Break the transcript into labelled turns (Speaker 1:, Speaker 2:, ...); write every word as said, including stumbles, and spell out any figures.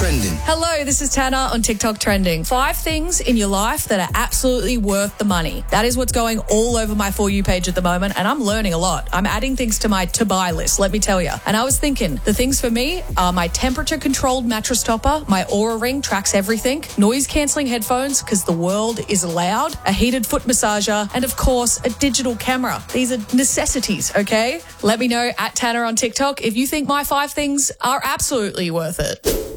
Speaker 1: Trending.
Speaker 2: Hello, this is Tana on TikTok Trending. Five things in your life that are absolutely worth the money. That is what's going all over my For You page at the moment, and I'm learning a lot. I'm adding things to my to-buy list, let me tell you. And I was thinking, the things for me are my temperature-controlled mattress topper, my Aura Ring tracks everything, noise-cancelling headphones because the world is loud, a heated foot massager, and of course, a digital camera. These are necessities, okay? Let me know at Tana on TikTok if you think my five things are absolutely worth it.